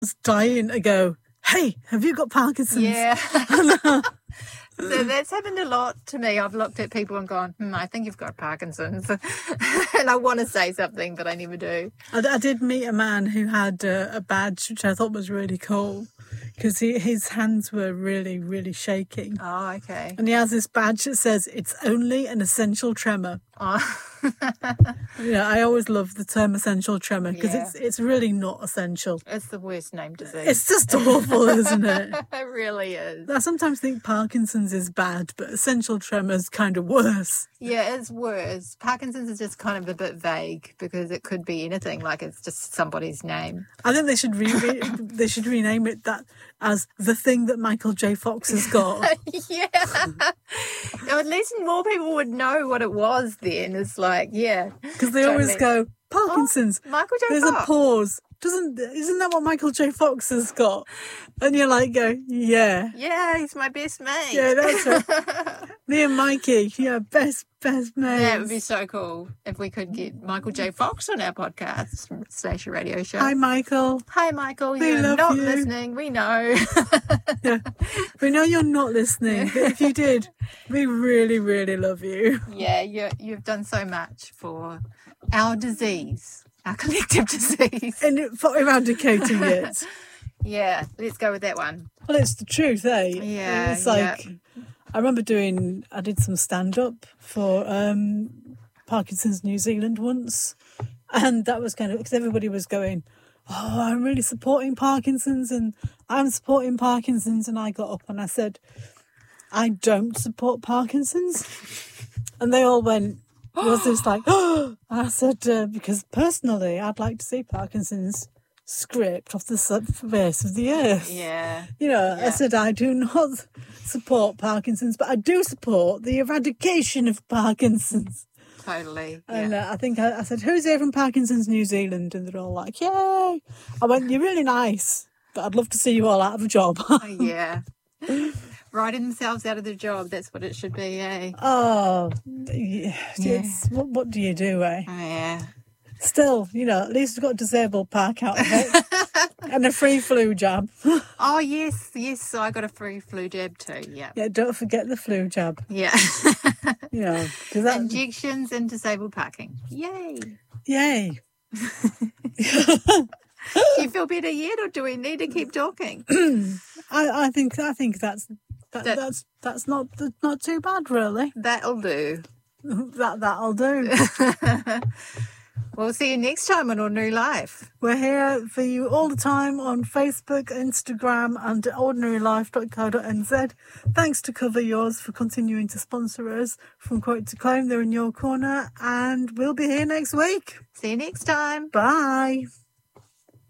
was dying to go, hey, have you got Parkinson's? Yeah. So that's happened a lot to me. I've looked at people and gone, I think you've got Parkinson's. And I want to say something, but I never do. I did meet a man who had a badge, which I thought was really cool, because his hands were really, really shaking. Oh, okay. And he has this badge that says, it's only an essential tremor. Oh. Yeah, I always love the term essential tremor, because it's really not essential. It's the worst named disease. It's just awful, isn't it? It really is. I sometimes think Parkinson's is bad, but essential tremor's kind of worse. Yeah, it's worse. Parkinson's is just kind of a bit vague because it could be anything, like it's just somebody's name. I think they should they should rename it that as the thing that Michael J. Fox has got. Yeah. At least more people would know what it was then. It's like, yeah. Because they always go, Parkinson's. Oh, Michael J. There's Fox. a pause. Isn't that what Michael J. Fox has got? And you're like, yeah. Yeah, he's my best mate. Yeah, that's it. Me and Mikey, best mates. That would be so cool if we could get Michael J. Fox on our podcast, Station Radio Show. Hi, Michael. Hi, Michael. We You're love not you. listening. We know. Yeah. We know you're not listening, but if you did, we really, really love you. Yeah, you've done so much for our disease, our collective disease. And for eradicating it. Yeah, let's go with that one. Well, it's the truth, eh? Yeah, It's like, I remember I did some stand-up for Parkinson's New Zealand once. And that was kind of, because everybody was going, oh, I'm really supporting Parkinson's and I'm supporting Parkinson's. And I got up and I said, I don't support Parkinson's. And they all went, it was just like, oh, and I said, because personally, I'd like to see Parkinson's scraped off the surface of the earth. Yeah. I said, I do not support Parkinson's, but I do support the eradication of Parkinson's. Totally. And I think I said, who's here from Parkinson's New Zealand? And they're all like, yay. I went, you're really nice, but I'd love to see you all out of a job. Yeah. Writing themselves out of their job, that's what it should be, eh? Oh, yeah. What do you do, eh? Oh, yeah. Still, at least we've got a disabled park out of it. And a free flu jab. Oh, yes. So I got a free flu jab too, yeah. Yeah, don't forget the flu jab. Yeah. Because that... Injections and disabled parking. Yay. Yay. Do you feel better yet, or do we need to keep talking? I think that's not too bad, really. That'll do. That'll do. We'll see you next time on Ordinary Life. We're here for you all the time on Facebook, Instagram and ordinarylife.co.nz. Thanks to Cover Yours for continuing to sponsor us. From Quote to Claim, they're in your corner, and we'll be here next week. See you next time. Bye.